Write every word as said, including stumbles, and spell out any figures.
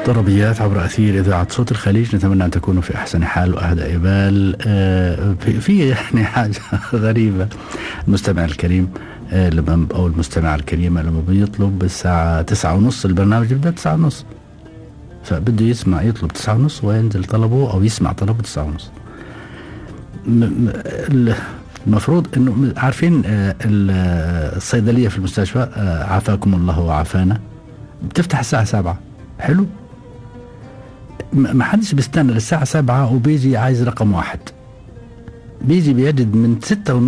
طربيات عبر أثير إذاعة صوت الخليج. نتمنى أن تكونوا في أحسن حال وأهدأ بال. آه في, في يعني حاجة غريبة، المستمع الكريم آه لما أو المستمع الكريمة لما بيطلب الساعة تسعة ونص، البرنامج يبدأ تسعة ونص، فبده يسمع يطلب تسعة ونص وينزل طلبه أو يسمع طلبه تسعة ونص. المفروض إنه عارفين آه الصيدلية في المستشفى آه عافاكم الله وعافانا بتفتح الساعة سبعة، حلو، ما حدش بيستنى للساعة سبعة وبيجي عايز رقم واحد، بيجي بيعدد من ستة